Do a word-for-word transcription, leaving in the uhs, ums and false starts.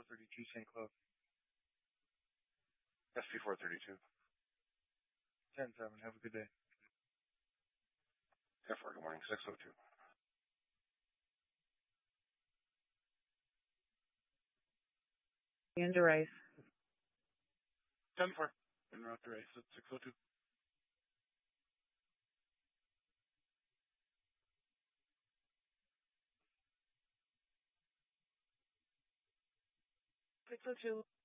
four thirty-two Saint Cloud. S P four thirty-two. ten seven, have a good day. F four, good morning, six oh two. And Rice. ten four, en route to Rice at six oh two. six oh two.